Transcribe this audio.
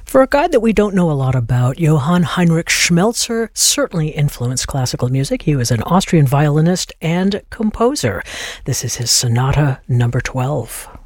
For a guy that we don't know a lot about, Johann Heinrich Schmelzer certainly influenced classical music. He was an Austrian violinist and composer. This is his Sonata number 12.